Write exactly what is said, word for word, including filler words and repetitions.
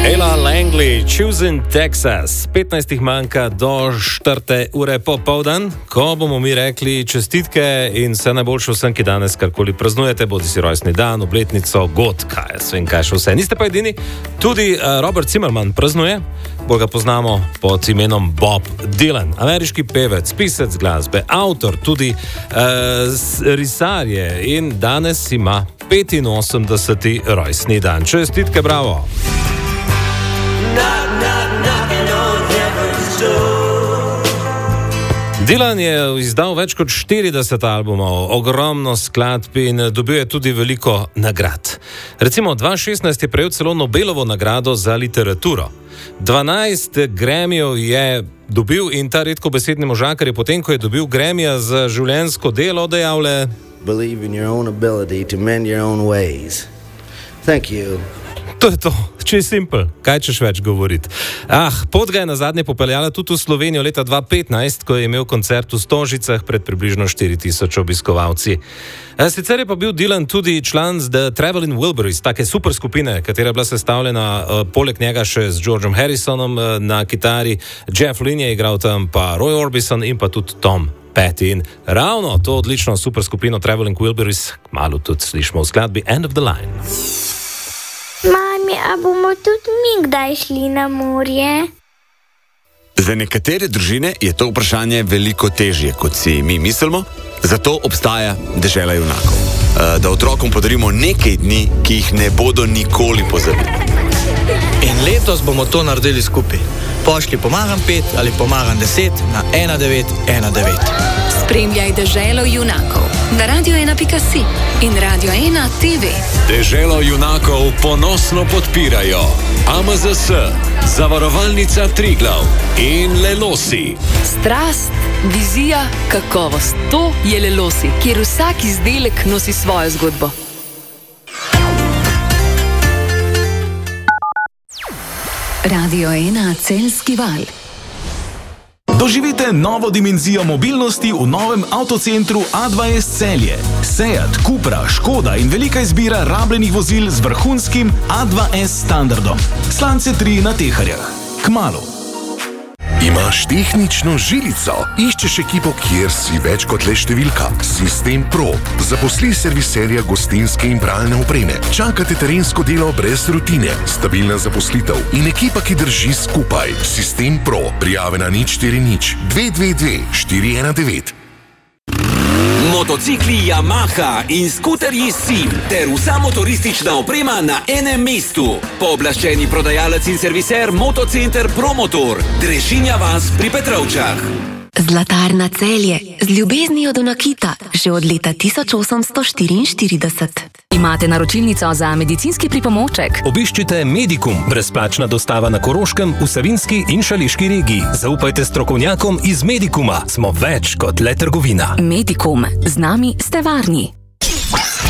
Ella Langley, Choosing Texas. petnajst manjka do četrte ure popoldan, ko bomo mi rekli čestitke in vse najboljše vsem, ki danes karkoli praznujete, bodi si rojstni dan, obletnico, god, kaj jaz vem, kaj še vse. Niste pa edini, tudi uh, Robert Zimmerman praznuje, bolj ga poznamo pod imenom Bob Dylan. Ameriški pevec, pisec glasbe, avtor, tudi uh, risar je in danes ima petinosemdeseti rojstni dan. Čestitke, bravo! Dylan je izdal več kot štirideset albumov, ogromno skladb in dobil je tudi veliko nagrad. Recimo dva tisoč šestnajst je prejel celo Nobelovo nagrado za literaturo. dvanajst Grammyjev je dobil in ta redkobesedni možakar je potem, ko je dobil Grammyja za življenjsko delo, dejal le: Believe in your own ability to mend your own ways. Thank you. To je to, če je simpel, kaj češ več govoriti. Ah, pot ga je nazadnje popeljala tudi v Slovenijo leta dva tisoč petnajst, ko je imel koncert v Stožicah pred približno štiri tisoč obiskovalci. Sicer je pa bil Dylan tudi član z The Traveling Wilburys, take super skupine, katera je bila sestavljena uh, poleg njega še z Georgeom Harrisonom uh, na kitari, Jeff Lynne je igral tam, pa Roy Orbison in pa tudi Tom Petty. In ravno to odlično super skupino Traveling Wilburys kmalu tudi slišimo v skladbi End of the Line. Mami, a bomo tudi mi kdaj šli na morje? Za nekatere družine je to vprašanje veliko težje, kot si mi mislimo, zato obstaja dežela junakov. Da otrokom podarimo nekaj dni, ki jih ne bodo nikoli pozabili. In letos bomo to naredili skupaj. Pošli pomagam pet ali pomagam deset na ena devet ena devet. Spremljaj deželo junakov na radio ena pika si in Radio ena te ve. Deželo junakov ponosno podpirajo A M Z S, Zavarovalnica Triglav in Lelosi. Strast, vizija, kakovost. To je Lelosi, kjer vsak izdelek nosi svojo zgodbo. Radio ena Celjski val. Doživite novo dimenzijo mobilnosti v novem avtocentru A dva S Celje. Seat, Cupra, Škoda in velika izbira rabljenih vozil z vrhunskim A dva S standardom. Slance tri na Teharjah. Kmalu. Imaš tehnično žilico? Iščeš ekipo, kjer si več kot le številka? Sistem Pro. Zaposli serviserja gostinske in pralne opreme. Čakate terensko delo brez rutine. Stabilna zaposlitev in ekipa, ki drži skupaj. Sistem Pro. Prijave na nič štiri nič dve dve dve štiri ena devet. Motocikli Yamaha in skuterji Sim ter vsa motoristična oprema na enem mestu. Pooblaščeni prodajalec in serviser Motocenter Promotor. Drežinja vas pri Petrovčah. Zlatarna Celje z ljubeznijo do nakita že od leta tisoč osemsto štiriinštirideset. Imate naročilnico za medicinski pripomoček? Obiščite Medikum, brezplačna dostava na Koroškem, v Savinjski in Šaleški regiji. Zaupajte strokovnjakom iz Medikuma, smo več kot le trgovina. Medikum, z nami ste varni.